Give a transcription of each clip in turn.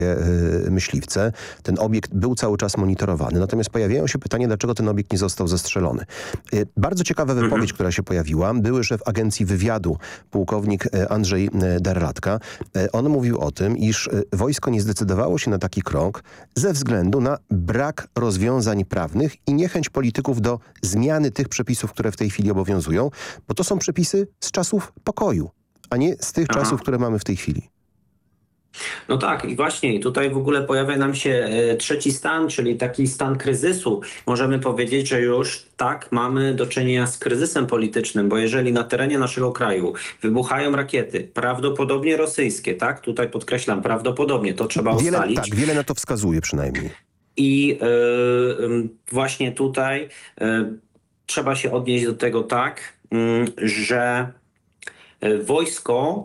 myśliwce. Ten obiekt był cały czas monitorowany. Natomiast pojawiają się pytania, dlaczego ten obiekt nie został zestrzelony. Bardzo ciekawa wypowiedź, która się pojawiła. Były szef Agencji Wywiadu, pułkownik Andrzej Darlatka. On mówił o tym, iż wojsko nie zdecydowało się na taki krok ze względu na brak rozwiązań prawnych i niechęć polityków do zmiany tych przepisów, które w tej chwili obowiązują, bo to są przepisy z czasów pokoju, a nie z tych czasów, które mamy w tej chwili. No tak, i właśnie tutaj w ogóle pojawia nam się trzeci stan, czyli taki stan kryzysu. Możemy powiedzieć, że już tak mamy do czynienia z kryzysem politycznym, bo jeżeli na terenie naszego kraju wybuchają rakiety, prawdopodobnie rosyjskie, tak? Tutaj podkreślam, prawdopodobnie, to trzeba ustalić. Tak, wiele na to wskazuje przynajmniej. I właśnie tutaj trzeba się odnieść do tego tak, że wojsko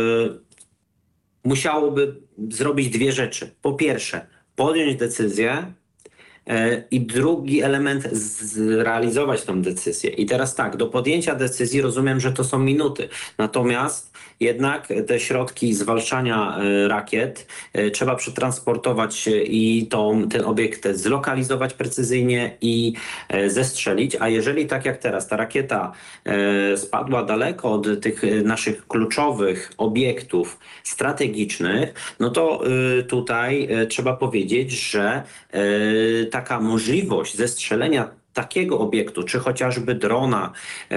musiałoby zrobić dwie rzeczy. Po pierwsze, podjąć decyzję i drugi element zrealizować tą decyzję. I teraz tak, do podjęcia decyzji rozumiem, że to są minuty. Natomiast jednak te środki zwalczania rakiet trzeba przetransportować i ten obiekt zlokalizować precyzyjnie i zestrzelić. A jeżeli tak jak teraz ta rakieta spadła daleko od tych naszych kluczowych obiektów strategicznych, no to tutaj trzeba powiedzieć, że taka możliwość zestrzelenia takiego obiektu, czy chociażby drona,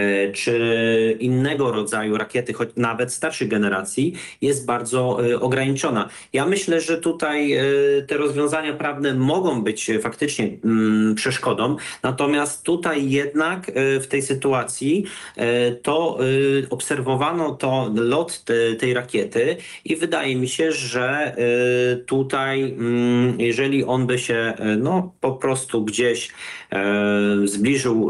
czy innego rodzaju rakiety, choć nawet starszej generacji, jest bardzo ograniczona. Ja myślę, że tutaj te rozwiązania prawne mogą być faktycznie przeszkodą, natomiast tutaj jednak w tej sytuacji to obserwowano lot tej rakiety i wydaje mi się, że tutaj jeżeli on by się po prostu gdzieś zbliżył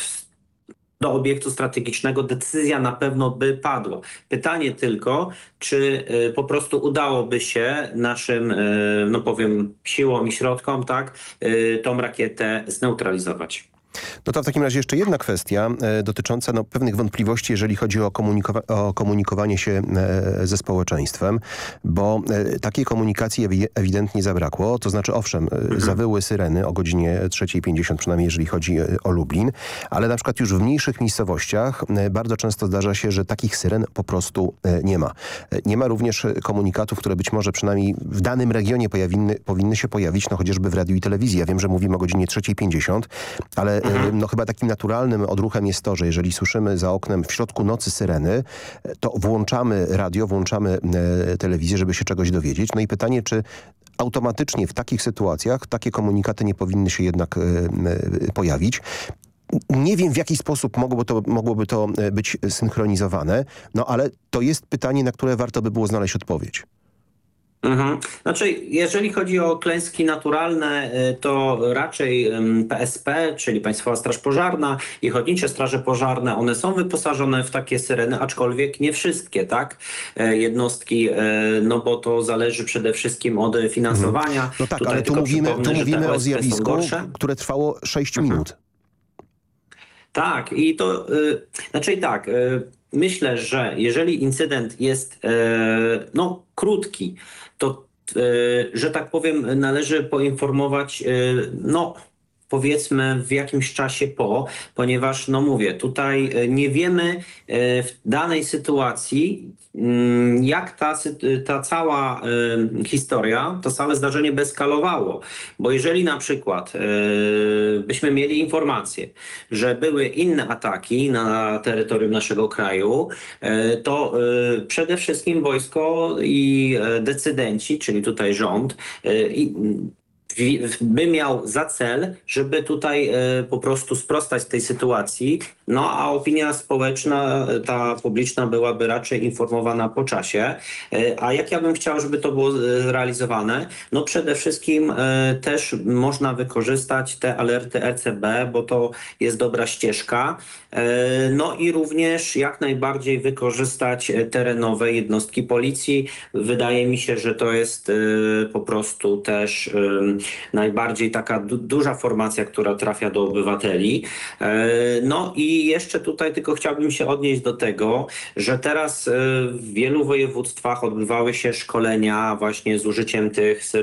do obiektu strategicznego, decyzja na pewno by padła. Pytanie tylko, czy po prostu udałoby się naszym, siłom i środkom, tak, tą rakietę zneutralizować. No to w takim razie jeszcze jedna kwestia dotycząca pewnych wątpliwości, jeżeli chodzi o komunikowanie się ze społeczeństwem, bo takiej komunikacji ewidentnie zabrakło. To znaczy owszem, zawyły syreny o godzinie 3:50, przynajmniej jeżeli chodzi o Lublin, ale na przykład już w mniejszych miejscowościach bardzo często zdarza się, że takich syren po prostu nie ma. Nie ma również komunikatów, które być może przynajmniej w danym regionie powinny się pojawić, chociażby w radiu i telewizji. Ja wiem, że mówimy o godzinie 3:50, ale chyba takim naturalnym odruchem jest to, że jeżeli słyszymy za oknem w środku nocy syreny, to włączamy radio, włączamy telewizję, żeby się czegoś dowiedzieć. No i pytanie, czy automatycznie w takich sytuacjach takie komunikaty nie powinny się jednak pojawić. Nie wiem, w jaki sposób mogłoby to być synchronizowane, ale to jest pytanie, na które warto by było znaleźć odpowiedź. Znaczy, jeżeli chodzi o klęski naturalne, to raczej PSP, czyli Państwowa Straż Pożarna i Ochotnicze Straże Pożarne, one są wyposażone w takie syreny, aczkolwiek nie wszystkie, tak? Jednostki, bo to zależy przede wszystkim od finansowania. No tak, tutaj ale tu mówimy o zjawisku, które trwało 6 minut. Tak, i to, myślę, że jeżeli incydent jest krótki, to, że tak powiem, należy poinformować, powiedzmy w jakimś czasie ponieważ, tutaj nie wiemy w danej sytuacji, jak ta cała historia, to całe zdarzenie by eskalowało. Bo jeżeli na przykład byśmy mieli informację, że były inne ataki na terytorium naszego kraju, to przede wszystkim wojsko i decydenci, czyli tutaj rząd, by miał za cel, żeby tutaj po prostu sprostać tej sytuacji, a opinia społeczna, ta publiczna byłaby raczej informowana po czasie. A jak ja bym chciał, żeby to było zrealizowane? Przede wszystkim też można wykorzystać te alerty ECB, bo to jest dobra ścieżka. I również jak najbardziej wykorzystać terenowe jednostki policji. Wydaje mi się, że to jest po prostu też najbardziej taka duża formacja, która trafia do obywateli. No i jeszcze tutaj tylko chciałbym się odnieść do tego, że teraz w wielu województwach odbywały się szkolenia właśnie z użyciem tych